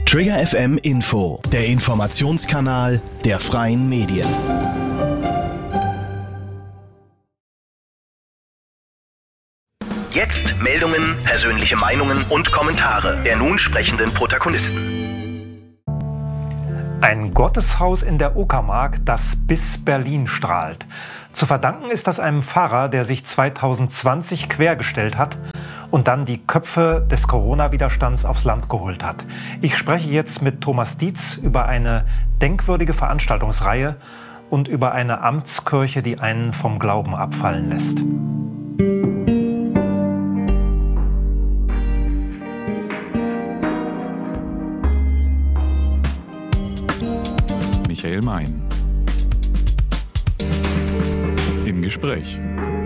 Trigger FM Info, der Informationskanal der Freien Medien. Jetzt Meldungen, persönliche Meinungen und Kommentare der nun sprechenden Protagonisten. Ein Gotteshaus in der Uckermark, das bis Berlin strahlt. Zu verdanken ist das einem Pfarrer, der sich 2020 quergestellt hat und dann die Köpfe des Corona-Widerstands aufs Land geholt hat. Ich spreche jetzt mit Thomas Dietz über eine denkwürdige Veranstaltungsreihe und über eine Amtskirche, die einen vom Glauben abfallen lässt. Michael Mein. Im Gespräch.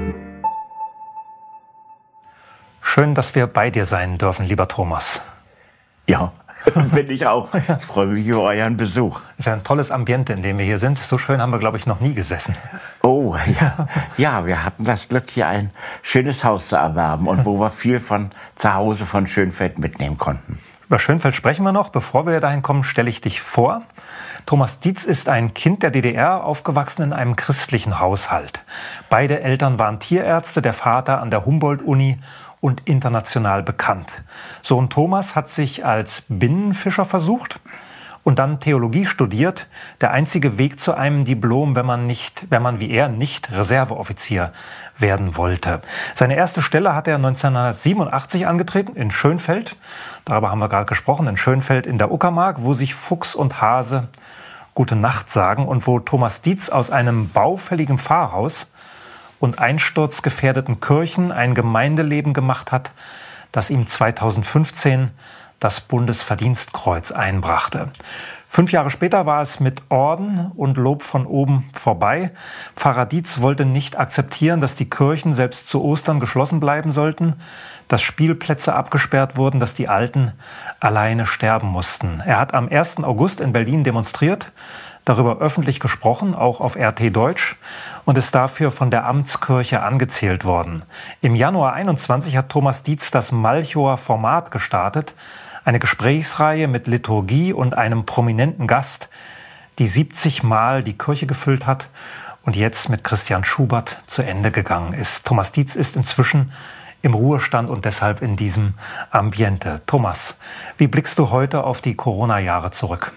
Schön, dass wir bei dir sein dürfen, lieber Thomas. Ja, bin ich auch. Ich freue mich über euren Besuch. Es ist ein tolles Ambiente, in dem wir hier sind. So schön haben wir, glaube ich, noch nie gesessen. Oh, ja. Ja, wir hatten das Glück, hier ein schönes Haus zu erwerben und wo wir viel von zu Hause von Schönfeld mitnehmen konnten. Über Schönfeld sprechen wir noch. Bevor wir dahin kommen, stelle ich dich vor. Thomas Dietz ist ein Kind der DDR, aufgewachsen in einem christlichen Haushalt. Beide Eltern waren Tierärzte, der Vater an der Humboldt-Uni und international bekannt. Sohn Thomas hat sich als Binnenfischer versucht und dann Theologie studiert. Der einzige Weg zu einem Diplom, wenn man wie er nicht Reserveoffizier werden wollte. Seine erste Stelle hat er 1987 angetreten in Schönfeld. Darüber haben wir gerade gesprochen, in Schönfeld in der Uckermark, wo sich Fuchs und Hase gute Nacht sagen und wo Thomas Dietz aus einem baufälligen Pfarrhaus und einsturzgefährdeten Kirchen ein Gemeindeleben gemacht hat, das ihm 2015 das Bundesverdienstkreuz einbrachte. 5 Jahre später war es mit Orden und Lob von oben vorbei. Pfarrer Dietz wollte nicht akzeptieren, dass die Kirchen selbst zu Ostern geschlossen bleiben sollten, dass Spielplätze abgesperrt wurden, dass die Alten alleine sterben mussten. Er hat am 1. August in Berlin demonstriert, darüber öffentlich gesprochen, auch auf RT Deutsch, und ist dafür von der Amtskirche angezählt worden. Im Januar 21 hat Thomas Dietz das Malchower Format gestartet, eine Gesprächsreihe mit Liturgie und einem prominenten Gast, die 70 Mal die Kirche gefüllt hat und jetzt mit Christian Schubert zu Ende gegangen ist. Thomas Dietz ist inzwischen im Ruhestand und deshalb in diesem Ambiente. Thomas, wie blickst du heute auf die Corona-Jahre zurück?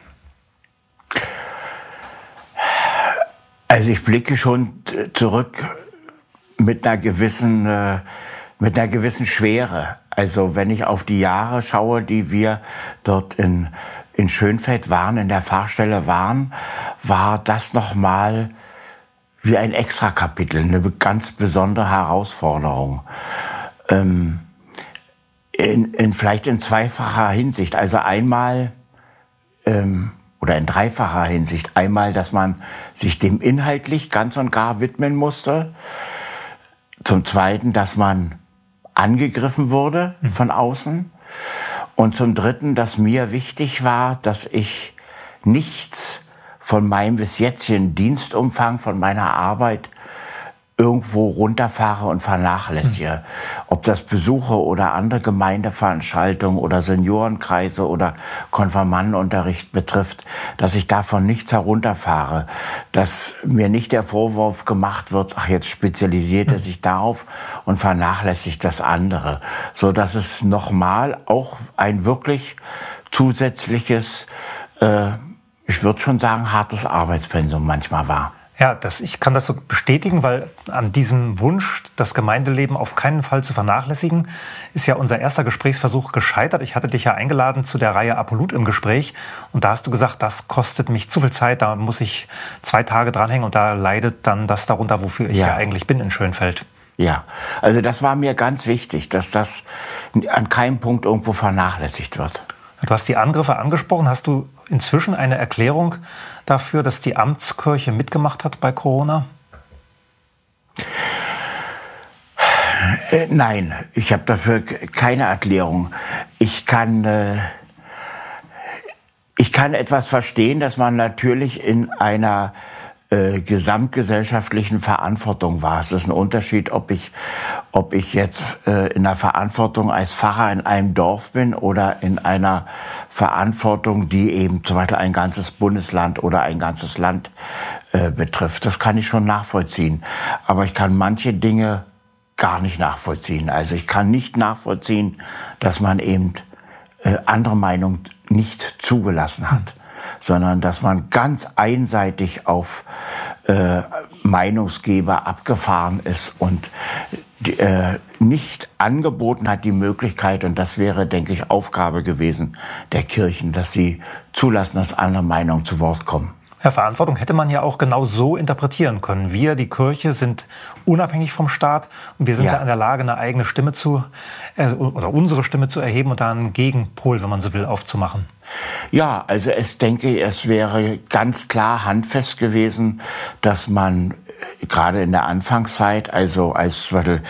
Also ich blicke schon zurück mit einer gewissen Schwere. Also wenn ich auf die Jahre schaue, die wir dort in Schönfeld waren, in der Pfarrstelle waren, war das nochmal wie ein Extrakapitel, eine ganz besondere Herausforderung. Vielleicht in zweifacher Hinsicht. Also einmal oder in dreifacher Hinsicht. Einmal, dass man sich dem inhaltlich ganz und gar widmen musste. Zum Zweiten, dass man angegriffen wurde von außen. Und zum Dritten, dass mir wichtig war, dass ich nichts von meinem bis jetzigen Dienstumfang, von meiner Arbeit irgendwo runterfahre und vernachlässige. Ob das Besuche oder andere Gemeindeveranstaltungen oder Seniorenkreise oder Konfirmandenunterricht betrifft, dass ich davon nichts herunterfahre. Dass mir nicht der Vorwurf gemacht wird, ach, jetzt spezialisiert er sich darauf und vernachlässigt das andere. So dass es nochmal auch ein wirklich zusätzliches, ich würde schon sagen, hartes Arbeitspensum manchmal war. Ja, ich kann das so bestätigen, weil an diesem Wunsch, das Gemeindeleben auf keinen Fall zu vernachlässigen, ist ja unser erster Gesprächsversuch gescheitert. Ich hatte dich ja eingeladen zu der Reihe Apollut im Gespräch und da hast du gesagt, das kostet mich zu viel Zeit, da muss ich 2 Tage dranhängen und da leidet dann das darunter, wofür ich ja eigentlich bin in Schönfeld. Ja, also das war mir ganz wichtig, dass das an keinem Punkt irgendwo vernachlässigt wird. Du hast die Angriffe angesprochen. Hast du inzwischen eine Erklärung dafür, dass die Amtskirche mitgemacht hat bei Corona? Nein, ich habe dafür keine Erklärung. Ich kann etwas verstehen, dass man natürlich in einer gesamtgesellschaftlichen Verantwortung war. Es ist ein Unterschied, ob ich jetzt in der Verantwortung als Pfarrer in einem Dorf bin oder in einer Verantwortung, die eben zum Beispiel ein ganzes Bundesland oder ein ganzes Land betrifft. Das kann ich schon nachvollziehen. Aber ich kann manche Dinge gar nicht nachvollziehen. Also ich kann nicht nachvollziehen, dass man eben andere Meinungen nicht zugelassen hat, sondern dass man ganz einseitig auf Meinungsgeber abgefahren ist und nicht angeboten hat die Möglichkeit, und das wäre, denke ich, Aufgabe gewesen der Kirchen, dass sie zulassen, dass andere Meinungen zu Wort kommen. Ja, Verantwortung hätte man ja auch genau so interpretieren können. Wir, die Kirche, sind unabhängig vom Staat und wir sind da in der Lage, eine eigene Stimme oder unsere Stimme zu erheben und da einen Gegenpol, wenn man so will, aufzumachen. Ja, also es wäre ganz klar handfest gewesen, dass man gerade in der Anfangszeit, also als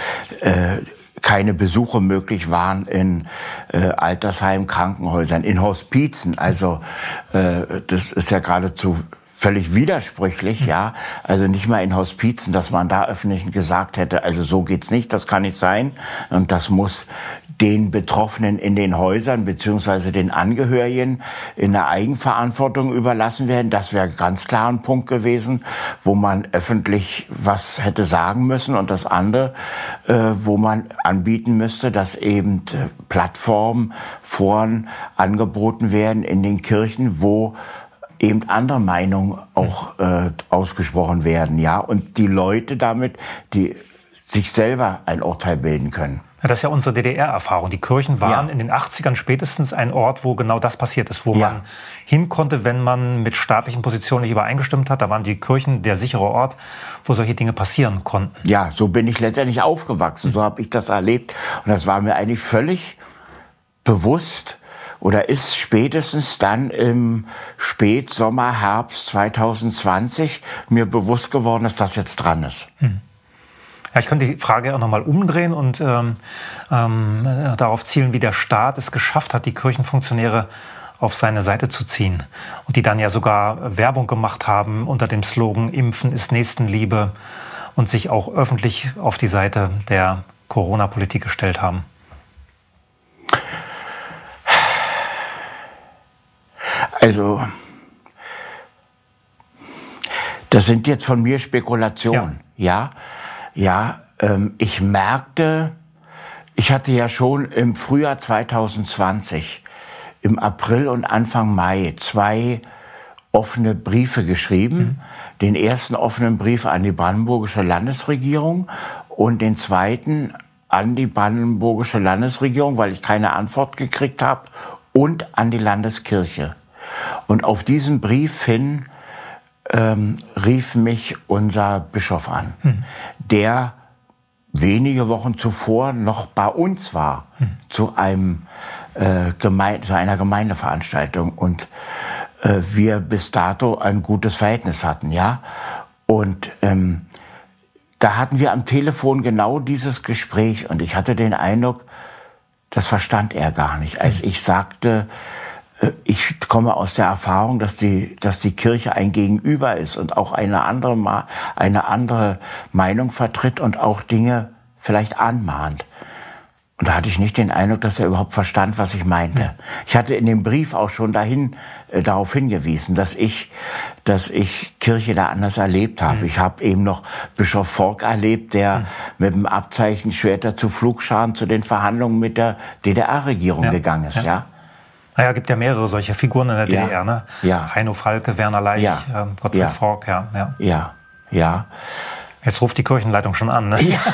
keine Besuche möglich waren in Altersheimen, Krankenhäusern, in Hospizen. Also das ist ja geradezu völlig widersprüchlich, ja. Also nicht mal in Hospizen, dass man da öffentlich gesagt hätte, also so geht's nicht, das kann nicht sein. Und das muss den Betroffenen in den Häusern beziehungsweise den Angehörigen in der Eigenverantwortung überlassen werden. Das wäre ganz klar ein Punkt gewesen, wo man öffentlich was hätte sagen müssen. Und das andere, wo man anbieten müsste, dass eben Plattformen, Foren angeboten werden in den Kirchen, wo eben andere Meinungen auch ausgesprochen werden, ja, und die Leute damit, die sich selber ein Urteil bilden können. Ja, das ist ja unsere DDR-Erfahrung. Die Kirchen waren in den 80ern spätestens ein Ort, wo genau das passiert ist, wo man hin konnte, wenn man mit staatlichen Positionen nicht übereingestimmt hat. Da waren die Kirchen der sichere Ort, wo solche Dinge passieren konnten. Ja, so bin ich letztendlich aufgewachsen, so habe ich das erlebt. Und das war mir eigentlich völlig bewusst, oder ist spätestens dann im Spätsommer, Herbst 2020 mir bewusst geworden, dass das jetzt dran ist. Ja, ich könnte die Frage auch nochmal umdrehen und darauf zielen, wie der Staat es geschafft hat, die Kirchenfunktionäre auf seine Seite zu ziehen. Und die dann ja sogar Werbung gemacht haben unter dem Slogan Impfen ist Nächstenliebe und sich auch öffentlich auf die Seite der Corona-Politik gestellt haben. Also, das sind jetzt von mir Spekulationen, ja. Ich merkte, ich hatte ja schon im Frühjahr 2020, im April und Anfang Mai 2 offene Briefe geschrieben. Den ersten offenen Brief an die brandenburgische Landesregierung und den zweiten an die brandenburgische Landesregierung, weil ich keine Antwort gekriegt habe, und an die Landeskirche. Und auf diesen Brief hin rief mich unser Bischof an, der wenige Wochen zuvor noch bei uns war, zu einer Gemeindeveranstaltung, und wir bis dato ein gutes Verhältnis hatten, ja. Und da hatten wir am Telefon genau dieses Gespräch, und ich hatte den Eindruck, das verstand er gar nicht, als ich sagte, ich komme aus der Erfahrung, dass die Kirche ein Gegenüber ist und auch eine andere Meinung vertritt und auch Dinge vielleicht anmahnt. Und da hatte ich nicht den Eindruck, dass er überhaupt verstand, was ich meinte. Ich hatte in dem Brief auch schon darauf hingewiesen, dass ich Kirche da anders erlebt habe. Ich habe eben noch Bischof Fork erlebt, der mit dem Abzeichen Schwerter zu Pflugscharen zu den Verhandlungen mit der DDR-Regierung gegangen ist, ja. Naja, gibt ja mehrere solche Figuren in der DDR, ne? Ja. Heino Falke, Werner Leich, Gottfried Fork, Ja. Jetzt ruft die Kirchenleitung schon an, ne? Ja.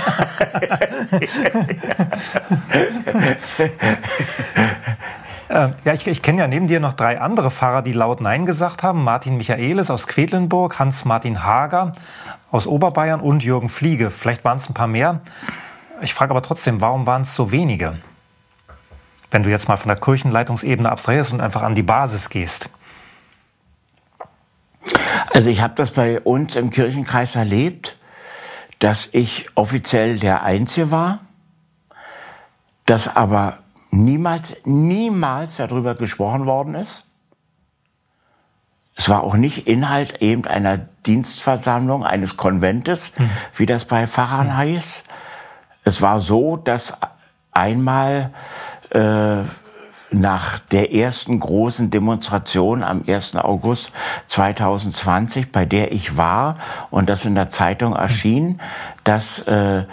Ich kenne ja neben dir noch 3 andere Pfarrer, die laut Nein gesagt haben. Martin Michaelis aus Quedlinburg, Hans-Martin Hager aus Oberbayern und Jürgen Fliege. Vielleicht waren es ein paar mehr. Ich frage aber trotzdem, warum waren es so wenige? Wenn du jetzt mal von der Kirchenleitungsebene abstrahierst und einfach an die Basis gehst. Also ich habe das bei uns im Kirchenkreis erlebt, dass ich offiziell der Einzige war, dass aber niemals darüber gesprochen worden ist. Es war auch nicht Inhalt eben einer Dienstversammlung eines Konventes, wie das bei Pfarrern heißt. Es war so, dass einmal nach der ersten großen Demonstration am 1. August 2020, bei der ich war und das in der Zeitung erschien, dass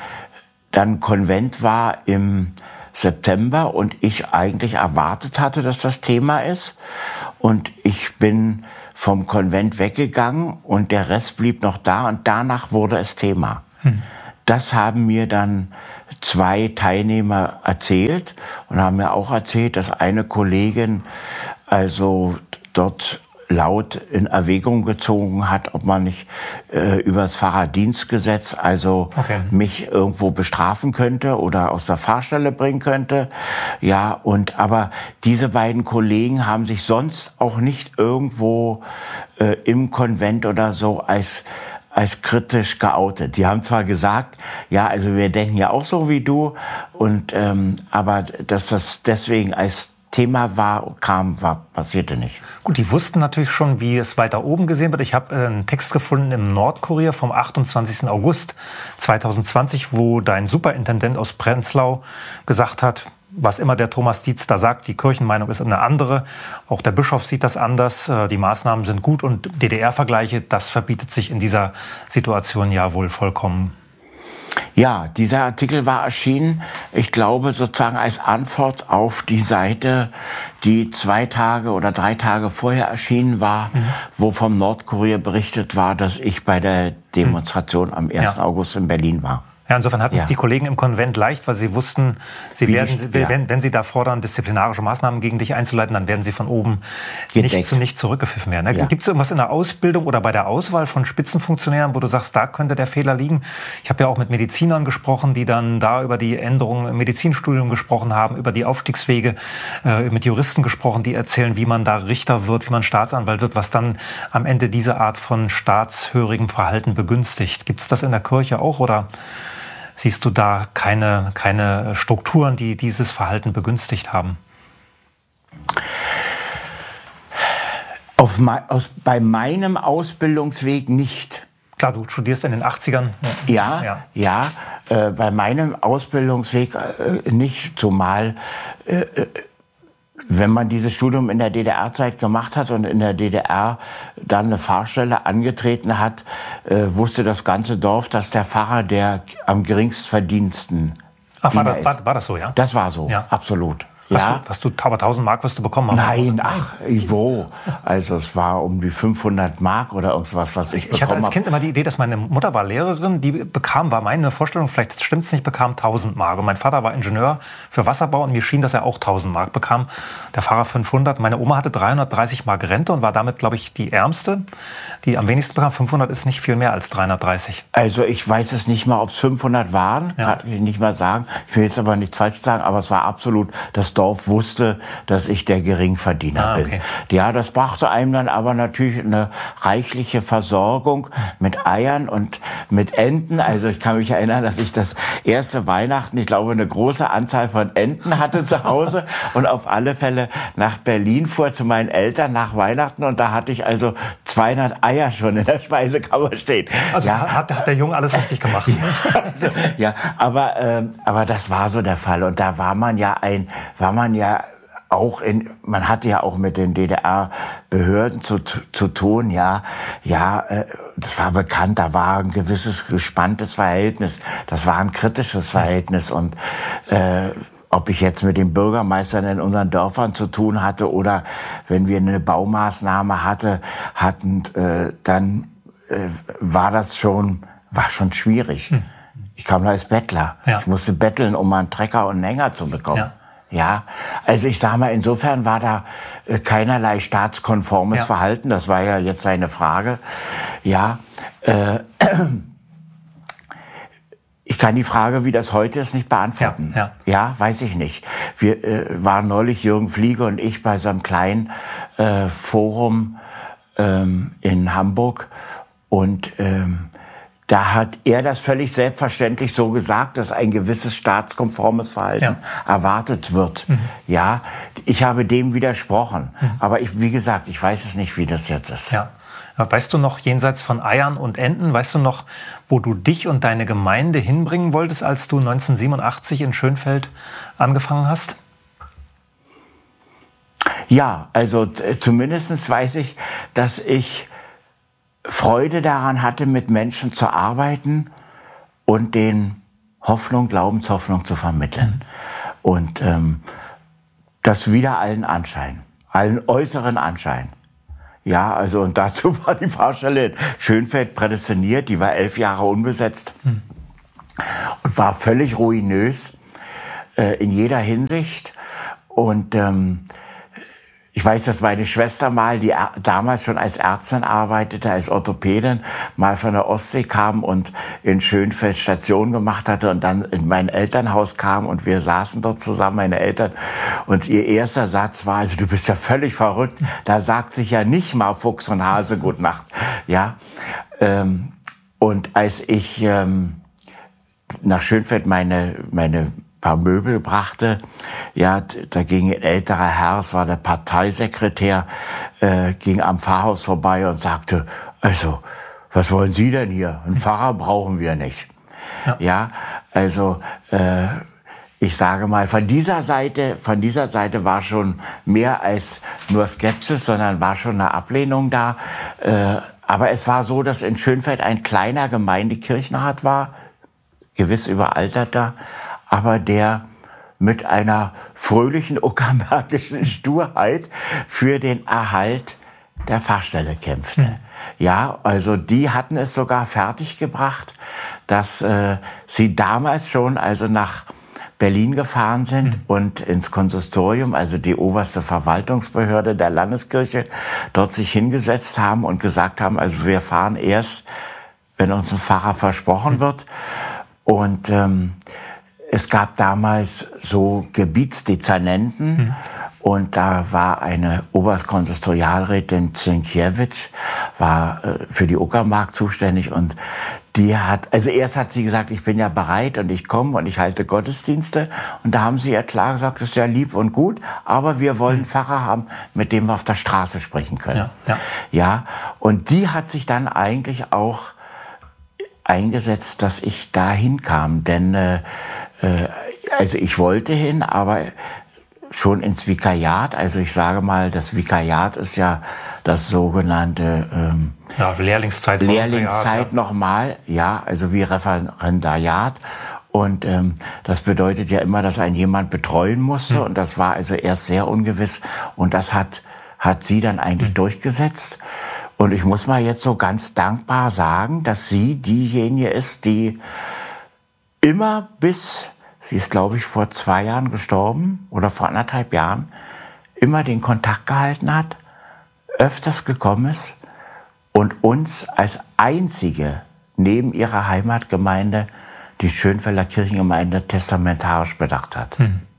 dann Konvent war im September und ich eigentlich erwartet hatte, dass das Thema ist. Und ich bin vom Konvent weggegangen und der Rest blieb noch da und danach wurde es Thema. Das haben mir dann 2 Teilnehmer erzählt und haben mir auch erzählt, dass eine Kollegin also dort laut in Erwägung gezogen hat, ob man nicht über das Fahrerdienstgesetz also mich irgendwo bestrafen könnte oder aus der Fahrstelle bringen könnte. Ja, aber diese beiden Kollegen haben sich sonst auch nicht irgendwo im Konvent oder so als kritisch geoutet. Die haben zwar gesagt, ja, also wir denken ja auch so wie du, und aber dass das deswegen als Thema passierte nicht. Gut, die wussten natürlich schon, wie es weiter oben gesehen wird. Ich habe einen Text gefunden im Nordkurier vom 28. August 2020, wo dein Superintendent aus Prenzlau gesagt hat, was immer der Thomas Dietz da sagt, die Kirchenmeinung ist eine andere. Auch der Bischof sieht das anders. Die Maßnahmen sind gut und DDR-Vergleiche, das verbietet sich in dieser Situation ja wohl vollkommen. Ja, dieser Artikel war erschienen, ich glaube, sozusagen als Antwort auf die Seite, die 2 Tage oder 3 Tage vorher erschienen war, wo vom Nordkurier berichtet war, dass ich bei der Demonstration am 1. August in Berlin war. Ja, insofern hatten es die Kollegen im Konvent leicht, weil sie wussten, wenn sie da fordern, disziplinarische Maßnahmen gegen dich einzuleiten, dann werden sie von oben nicht zurückgepfiffen werden. Ja. Gibt es irgendwas in der Ausbildung oder bei der Auswahl von Spitzenfunktionären, wo du sagst, da könnte der Fehler liegen? Ich habe ja auch mit Medizinern gesprochen, die dann da über die Änderungen im Medizinstudium gesprochen haben, über die Aufstiegswege, mit Juristen gesprochen, die erzählen, wie man da Richter wird, wie man Staatsanwalt wird, was dann am Ende diese Art von staatshörigem Verhalten begünstigt. Gibt es das in der Kirche auch, oder siehst du da keine Strukturen, die dieses Verhalten begünstigt haben? Bei meinem Ausbildungsweg nicht. Klar, du studierst in den 80ern. Ja, bei meinem Ausbildungsweg nicht, zumal wenn man dieses Studium in der DDR-Zeit gemacht hat und in der DDR dann eine Fahrstelle angetreten hat, wusste das ganze Dorf, dass der Pfarrer der am geringstverdiensten war das so, ja? Das war so, absolut. Hast du aber 1000 Mark wirst du bekommen haben? Nein, wo? Also es war um die 500 Mark oder irgendwas, was ich bekommen habe. Ich hatte als Kind immer die Idee, dass meine Mutter war Lehrerin, die war meine Vorstellung, vielleicht stimmt es nicht, bekam 1000 Mark. Und mein Vater war Ingenieur für Wasserbau und mir schien, dass er auch 1000 Mark bekam. Der Fahrer 500. Meine Oma hatte 330 Mark Rente und war damit, glaube ich, die Ärmste, die am wenigsten bekam. 500 ist nicht viel mehr als 330. Also ich weiß es nicht mal, ob es 500 waren, kann ich nicht mal sagen. Ich will jetzt aber nichts falsch sagen, aber es war absolut, das Dorf wusste, dass ich der Geringverdiener bin. Ja, das brachte einem dann aber natürlich eine reichliche Versorgung mit Eiern und mit Enten. Also ich kann mich erinnern, dass ich das erste Weihnachten, ich glaube, eine große Anzahl von Enten hatte zu Hause und auf alle Fälle nach Berlin fuhr zu meinen Eltern nach Weihnachten und da hatte ich also 200 Eier schon in der Speisekammer stehen. Also hat der Junge alles richtig gemacht. Aber das war so der Fall und da war man ja auch man hatte ja auch mit den DDR-Behörden zu tun, das war bekannt, da war ein gewisses gespanntes Verhältnis, das war ein kritisches Verhältnis und ob ich jetzt mit den Bürgermeistern in unseren Dörfern zu tun hatte oder wenn wir eine Baumaßnahme hatten, dann war schon schwierig. Ich kam da als Bettler. Ich musste betteln, um mal einen Trecker und einen Hänger zu bekommen. Ja, also ich sag mal, insofern war da keinerlei staatskonformes Verhalten. Das war ja jetzt seine Frage. Ja, ich kann die Frage, wie das heute ist, nicht beantworten. Ja, weiß ich nicht. Wir waren neulich, Jürgen Fliege und ich, bei so einem kleinen Forum in Hamburg und Da hat er das völlig selbstverständlich so gesagt, dass ein gewisses staatskonformes Verhalten erwartet wird. Ja, ich habe dem widersprochen. Aber wie gesagt, ich weiß es nicht, wie das jetzt ist. Ja. Weißt du noch, jenseits von Eiern und Enten, weißt du noch, wo du dich und deine Gemeinde hinbringen wolltest, als du 1987 in Schönfeld angefangen hast? Ja, also zumindest weiß ich, dass ich Freude daran hatte, mit Menschen zu arbeiten und denen Glaubenshoffnung zu vermitteln. Und das wider allen Anschein, allen äußeren Anschein. Ja, also und dazu war die Pfarrstelle in Schönfeld prädestiniert. Die war 11 Jahre unbesetzt und war völlig ruinös in jeder Hinsicht. Und ich weiß, dass meine Schwester mal, die damals schon als Ärztin arbeitete, als Orthopädin, mal von der Ostsee kam und in Schönfeld Station gemacht hatte und dann in mein Elternhaus kam und wir saßen dort zusammen, meine Eltern. Und ihr erster Satz war, also du bist ja völlig verrückt, da sagt sich ja nicht mal Fuchs und Hase Gute Nacht. Ja, und als ich nach Schönfeld meine paar Möbel brachte, ja, da ging ein älterer Herr, es war der Parteisekretär, ging am Pfarrhaus vorbei und sagte, also, was wollen Sie denn hier? Einen Pfarrer brauchen wir nicht. Ja, also, ich sage mal, von dieser Seite war schon mehr als nur Skepsis, sondern war schon eine Ablehnung da. Aber es war so, dass in Schönfeld ein kleiner Gemeindekirchenrat war, gewiss überalterter, aber der mit einer fröhlichen uckermärkischen Sturheit für den Erhalt der Pfarrstelle kämpfte. Ja, also die hatten es sogar fertiggebracht, dass sie damals schon also nach Berlin gefahren sind und ins Konsistorium, also die oberste Verwaltungsbehörde der Landeskirche, dort sich hingesetzt haben und gesagt haben, also wir fahren erst, wenn uns ein Pfarrer versprochen wird. Und es gab damals so Gebietsdezernenten und da war eine Oberkonsistorialrätin Zienkiewicz, war für die Uckermark zuständig und die also erst hat sie gesagt, ich bin ja bereit und ich komme und ich halte Gottesdienste und da haben sie ihr klar gesagt, das ist ja lieb und gut, aber wir wollen einen Pfarrer haben, mit dem wir auf der Straße sprechen können. Ja, und die hat sich dann eigentlich auch eingesetzt, dass ich da hinkam, denn also ich wollte hin, aber schon ins Vikariat. Also ich sage mal, das Vikariat ist ja das sogenannte Lehrlingszeit nochmal, ja, also wie Referendariat. Und das bedeutet ja immer, dass einen jemand betreuen musste. Und das war also erst sehr ungewiss. Und das hat sie dann eigentlich durchgesetzt. Und ich muss mal jetzt so ganz dankbar sagen, dass sie diejenige ist, die immer sie ist, glaube ich, vor 2 Jahren gestorben oder vor 1,5 Jahren, immer den Kontakt gehalten hat, öfters gekommen ist und uns als einzige neben ihrer Heimatgemeinde die Schönfelder Kirchengemeinde testamentarisch bedacht hat.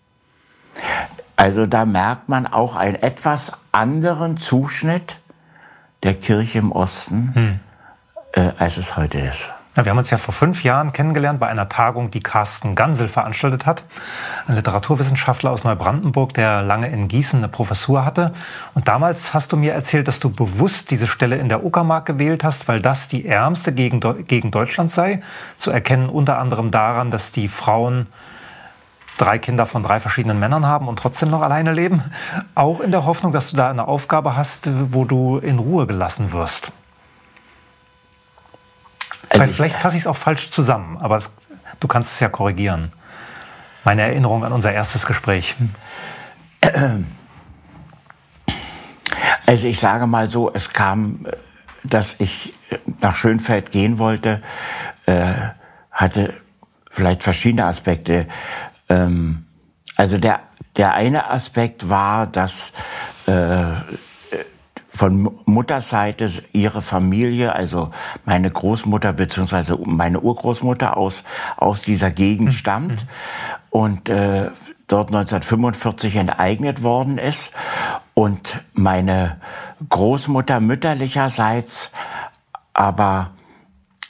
Also da merkt man auch einen etwas anderen Zuschnitt der Kirche im Osten, als es heute ist. Ja, wir haben uns ja vor 5 Jahren kennengelernt bei einer Tagung, die Carsten Gansel veranstaltet hat. Ein Literaturwissenschaftler aus Neubrandenburg, der lange in Gießen eine Professur hatte. Und damals hast du mir erzählt, dass du bewusst diese Stelle in der Uckermark gewählt hast, weil das die ärmste Gegend Deutschlands sei. Zu erkennen unter anderem daran, dass die Frauen 3 Kinder von 3 verschiedenen Männern haben und trotzdem noch alleine leben. Auch in der Hoffnung, dass du da eine Aufgabe hast, wo du in Ruhe gelassen wirst. Also vielleicht fasse ich es auch falsch zusammen, aber du kannst es ja korrigieren. Meine Erinnerung an unser erstes Gespräch. Also ich sage mal so, es kam, dass ich nach Schönfeld gehen wollte, hatte vielleicht verschiedene Aspekte. Also der eine Aspekt war, dass von Mutterseite ihre Familie, also meine Großmutter bzw. meine Urgroßmutter aus dieser Gegend stammt und dort 1945 enteignet worden ist und meine Großmutter mütterlicherseits aber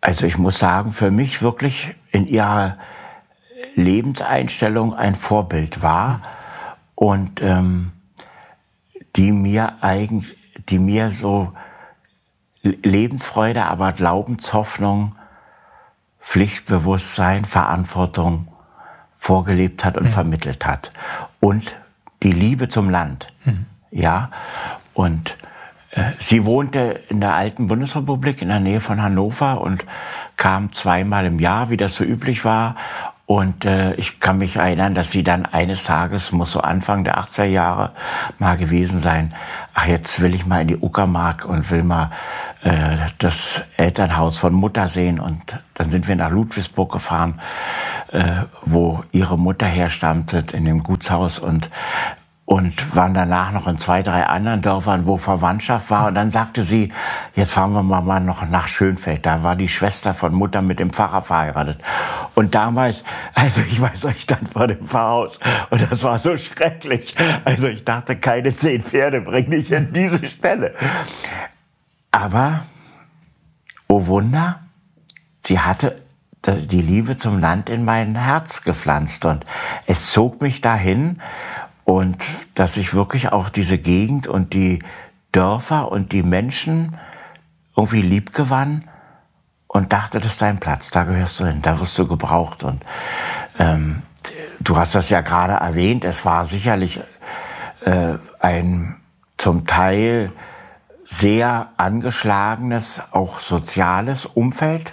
Also ich muss sagen, für mich wirklich in ihrer Lebenseinstellung ein Vorbild war und die mir so Lebensfreude, aber Glaubenshoffnung, Pflichtbewusstsein, Verantwortung vorgelebt hat und vermittelt hat. Und die Liebe zum Land. Ja, und sie wohnte in der alten Bundesrepublik in der Nähe von Hannover und kam 2-mal im Jahr, wie das so üblich war. Und ich kann mich erinnern, dass sie dann eines Tages, muss so Anfang der 80er Jahre mal gewesen sein, ach, jetzt will ich mal in die Uckermark und will mal das Elternhaus von Mutter sehen. Und dann sind wir nach Ludwigsburg gefahren, wo ihre Mutter herstammte, in dem Gutshaus und waren danach noch in 2, 3 anderen Dörfern, wo Verwandtschaft war. Und dann sagte sie, jetzt fahren wir mal noch nach Schönfeld. Da war die Schwester von Mutter mit dem Pfarrer verheiratet. Und damals, also ich weiß, ich stand vor dem Pfarrhaus und das war so schrecklich. Also ich dachte, keine 10 Pferde bringe ich in diese Stelle. Aber, oh Wunder, sie hatte die Liebe zum Land in mein Herz gepflanzt. Und es zog mich dahin. Und dass ich wirklich auch diese Gegend und die Dörfer und die Menschen irgendwie lieb gewann und dachte, das ist dein Platz, da gehörst du hin, da wirst du gebraucht. Und du hast das ja gerade erwähnt, es war sicherlich ein zum Teil sehr angeschlagenes, auch soziales Umfeld.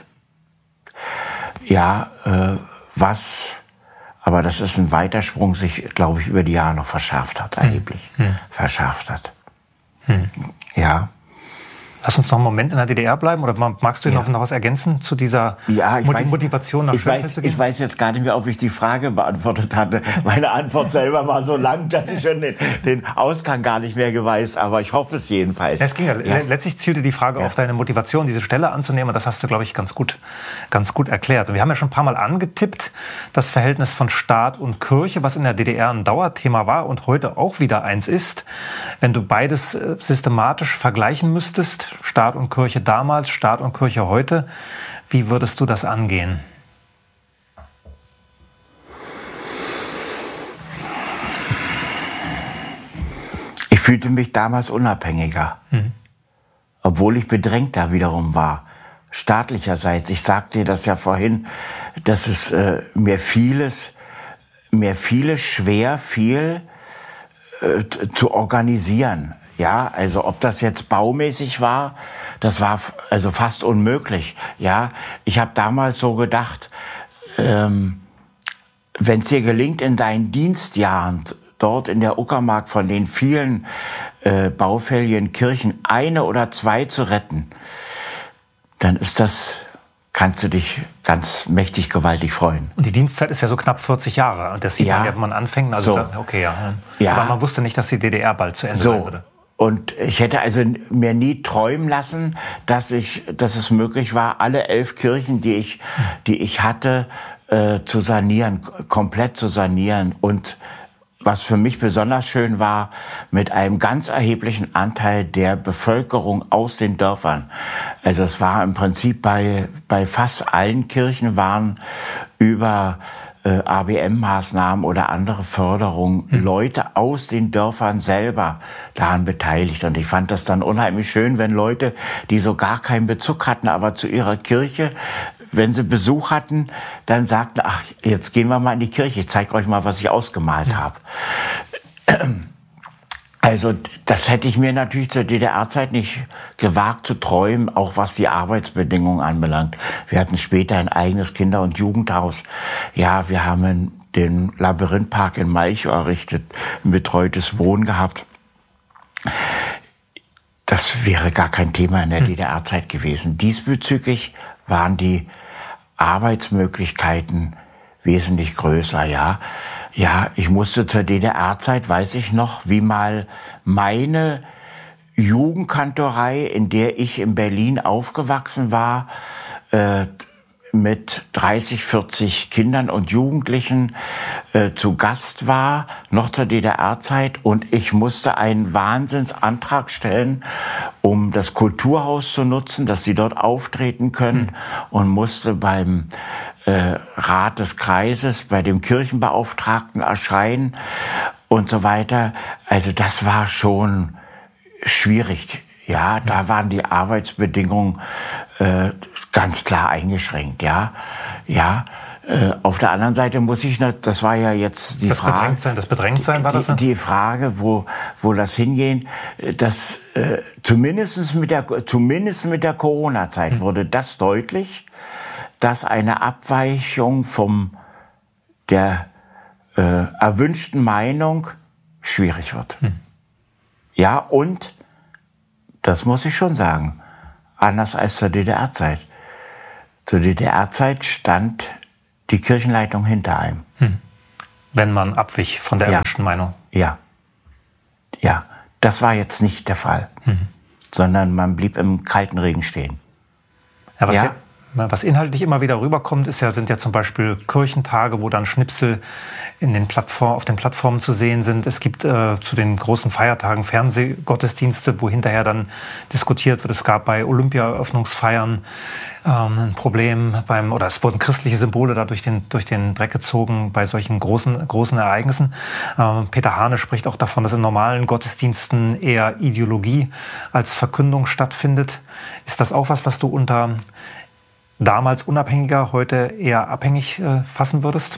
Ja, aber das ist ein Weitersprung, sich, glaube ich, über die Jahre noch verschärft hat, erheblich verschärft hat. Ja. Lass uns noch einen Moment in der DDR bleiben, oder magst du noch was ergänzen zu dieser Motivation nach Schönfeld zu gehen? Ich weiß jetzt gar nicht mehr, ob ich die Frage beantwortet hatte. Meine Antwort selber war so lang, dass ich schon den Ausgang gar nicht mehr weiß, aber ich hoffe es jedenfalls. Es ging letztlich zielte die Frage auf deine Motivation, diese Stelle anzunehmen, und das hast du, glaube ich, ganz gut erklärt. Und wir haben ja schon ein paar Mal angetippt, das Verhältnis von Staat und Kirche, was in der DDR ein Dauerthema war und heute auch wieder eins ist. Wenn du beides systematisch vergleichen müsstest, Staat und Kirche damals, Staat und Kirche heute, wie würdest du das angehen? Ich fühlte mich damals unabhängiger, obwohl ich bedrängter wiederum war, staatlicherseits. Ich sagte dir das ja vorhin, dass es mir vieles schwer fiel zu organisieren. Ja, also ob das jetzt baumäßig war, das war also fast unmöglich. Ja, ich habe damals so gedacht, wenn es dir gelingt, in deinen Dienstjahren dort in der Uckermark von den vielen baufälligen Kirchen 1 oder 2 zu retten, dann kannst du dich ganz mächtig gewaltig freuen. Und die Dienstzeit ist ja so knapp 40 Jahre. Und das sieht man ja, wenn man anfängt. Also ja. Aber man wusste nicht, dass die DDR bald zu Ende sein würde. Und ich hätte also mir nie träumen lassen, dass es möglich war, alle 11 Kirchen, die ich hatte, zu sanieren, komplett zu sanieren. Und was für mich besonders schön war, mit einem ganz erheblichen Anteil der Bevölkerung aus den Dörfern. Also es war im Prinzip bei fast allen Kirchen waren über ABM-Maßnahmen oder andere Förderungen Leute aus den Dörfern selber daran beteiligt. Und ich fand das dann unheimlich schön, wenn Leute, die so gar keinen Bezug hatten, aber zu ihrer Kirche, wenn sie Besuch hatten, dann sagten, ach, jetzt gehen wir mal in die Kirche, ich zeige euch mal, was ich ausgemalt habe. Also das hätte ich mir natürlich zur DDR-Zeit nicht gewagt zu träumen, auch was die Arbeitsbedingungen anbelangt. Wir hatten später ein eigenes Kinder- und Jugendhaus. Ja, wir haben den Labyrinthpark in Malchow errichtet, ein betreutes Wohnen gehabt. Das wäre gar kein Thema in der DDR-Zeit gewesen. Diesbezüglich waren die Arbeitsmöglichkeiten wesentlich größer, ja. Ja, ich musste zur DDR-Zeit, weiß ich noch, wie mal meine Jugendkantorei, in der ich in Berlin aufgewachsen war, mit 30, 40 Kindern und Jugendlichen zu Gast war, noch zur DDR-Zeit. Und ich musste einen Wahnsinnsantrag stellen, um das Kulturhaus zu nutzen, dass sie dort auftreten können. Und musste beim Rat des Kreises, bei dem Kirchenbeauftragten erscheinen und so weiter. Also das war schon schwierig. Ja, da waren die Arbeitsbedingungen ganz klar eingeschränkt. Ja. Auf der anderen Seite muss ich, das war ja jetzt die Frage. Das Bedrängtsein war das? Die Frage, wo das hingehen, dass zumindest mit der Corona-Zeit wurde das deutlich, dass eine Abweichung von der erwünschten Meinung schwierig wird. Ja, und, das muss ich schon sagen, anders als zur DDR-Zeit. Zur DDR-Zeit stand die Kirchenleitung hinter einem. Wenn man abwich von der erwünschten Meinung. Ja, das war jetzt nicht der Fall, sondern man blieb im kalten Regen stehen. Was inhaltlich immer wieder rüberkommt, sind ja zum Beispiel Kirchentage, wo dann Schnipsel auf den Plattformen zu sehen sind. Es gibt zu den großen Feiertagen Fernsehgottesdienste, wo hinterher dann diskutiert wird. Es gab bei Olympia-Eröffnungsfeiern ein Problem oder es wurden christliche Symbole da durch den Dreck gezogen bei solchen großen Ereignissen. Peter Hane spricht auch davon, dass in normalen Gottesdiensten eher Ideologie als Verkündung stattfindet. Ist das auch was du unter damals unabhängiger, heute eher abhängig fassen würdest?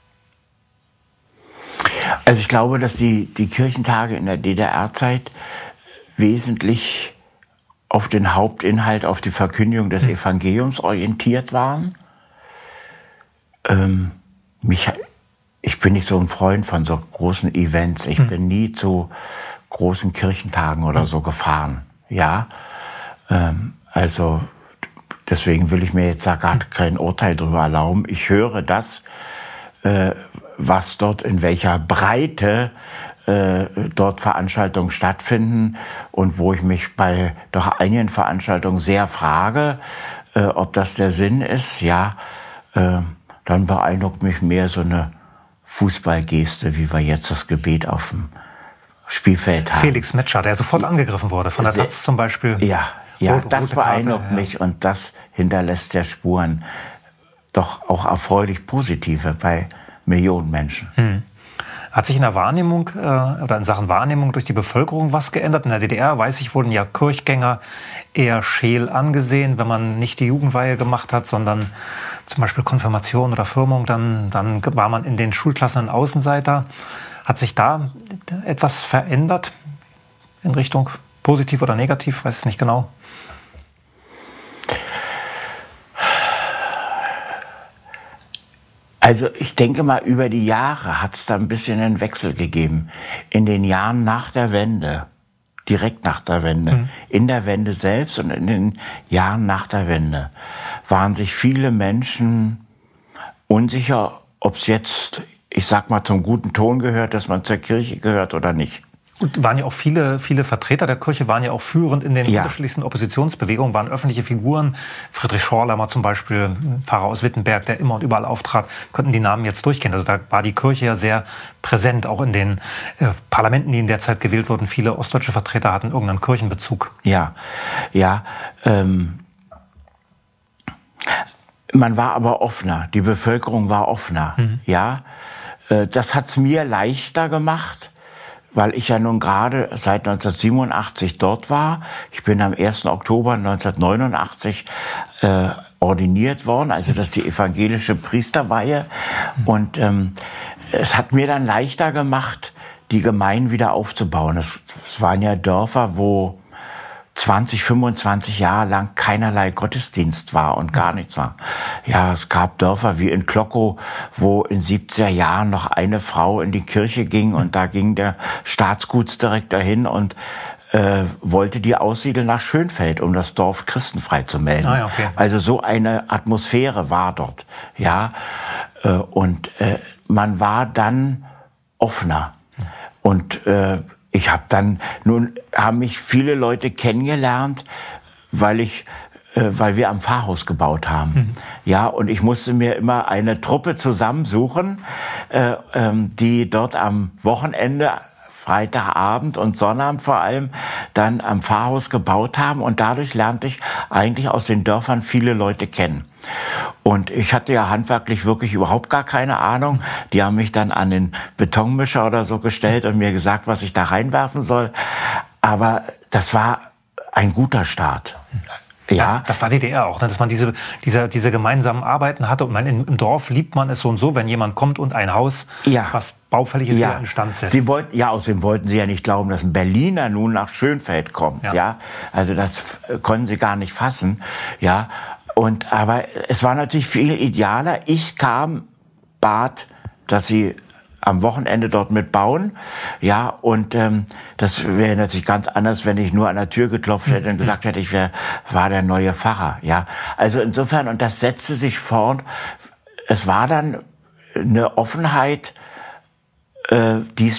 Also ich glaube, dass die Kirchentage in der DDR-Zeit wesentlich auf den Hauptinhalt, auf die Verkündigung des Evangeliums orientiert waren. Ich bin nicht so ein Freund von so großen Events. Ich bin nie zu großen Kirchentagen oder so gefahren. Ja, also deswegen will ich mir jetzt da gar kein Urteil drüber erlauben. Ich höre das, was dort in welcher Breite dort Veranstaltungen stattfinden und wo ich mich bei doch einigen Veranstaltungen sehr frage, ob das der Sinn ist. Ja, dann beeindruckt mich mehr so eine Fußballgeste, wie wir jetzt das Gebet auf dem Spielfeld haben. Felix Metscher, der sofort angegriffen wurde, von der Taz zum Beispiel. Ja, das beeindruckt mich und das hinterlässt ja Spuren, doch auch erfreulich positive bei Millionen Menschen. Hat sich in der Wahrnehmung oder in Sachen Wahrnehmung durch die Bevölkerung was geändert? In der DDR, weiß ich, wurden ja Kirchgänger eher scheel angesehen, wenn man nicht die Jugendweihe gemacht hat, sondern zum Beispiel Konfirmation oder Firmung, dann war man in den Schulklassen ein Außenseiter. Hat sich da etwas verändert in Richtung positiv oder negativ? Weiß ich nicht genau. Also ich denke mal, über die Jahre hat es da ein bisschen einen Wechsel gegeben. In den Jahren nach der Wende, direkt nach der Wende, in der Wende selbst und in den Jahren nach der Wende, waren sich viele Menschen unsicher, ob es jetzt, ich sag mal, zum guten Ton gehört, dass man zur Kirche gehört oder nicht. Und waren ja auch viele Vertreter der Kirche, waren ja auch führend in den unterschiedlichsten Oppositionsbewegungen, waren öffentliche Figuren. Friedrich Schorlemmer zum Beispiel, Pfarrer aus Wittenberg, der immer und überall auftrat, könnten die Namen jetzt durchgehen. Also da war die Kirche ja sehr präsent, auch in den Parlamenten, die in der Zeit gewählt wurden. Viele ostdeutsche Vertreter hatten irgendeinen Kirchenbezug. Man war aber offener, die Bevölkerung war offener. Das hat's mir leichter gemacht, weil ich ja nun gerade seit 1987 dort war. Ich bin am 1. Oktober 1989 ordiniert worden, also das ist die evangelische Priesterweihe. Und es hat mir dann leichter gemacht, die Gemeinden wieder aufzubauen. Es waren ja Dörfer, wo 20, 25 Jahre lang keinerlei Gottesdienst war und gar nichts war. Ja, es gab Dörfer wie in Klockow, wo in 70er Jahren noch eine Frau in die Kirche ging und da ging der Staatsgutsdirektor hin und wollte die aussiedeln nach Schönfeld, um das Dorf christenfrei zu melden. Also so eine Atmosphäre war dort. Und man war dann offener. Und haben mich viele Leute kennengelernt, weil ich weil wir am Pfarrhaus gebaut haben. Ja, und ich musste mir immer eine Truppe zusammensuchen, die dort am Wochenende, Freitagabend und Sonnabend vor allem, dann am Pfarrhaus gebaut haben. Und dadurch lernte ich eigentlich aus den Dörfern viele Leute kennen. Und ich hatte ja handwerklich wirklich überhaupt gar keine Ahnung. Die haben mich dann an den Betonmischer oder so gestellt und mir gesagt, was ich da reinwerfen soll. Aber das war ein guter Start. Ja, das war DDR auch, ne? Dass man diese gemeinsamen Arbeiten hatte. Und im Dorf liebt man es so und so, wenn jemand kommt und ein Haus, was baufällig ist, wieder instand setzt. Außerdem wollten sie ja nicht glauben, dass ein Berliner nun nach Schönfeld kommt. Ja, also das konnten sie gar nicht fassen. Ja, aber es war natürlich viel idealer. Ich bat, dass sie am Wochenende dort mitbauen. Ja, und das wäre natürlich ganz anders, wenn ich nur an der Tür geklopft hätte und gesagt hätte, ich war der neue Pfarrer. Ja, also insofern, und das setzte sich fort. Es war dann eine Offenheit, die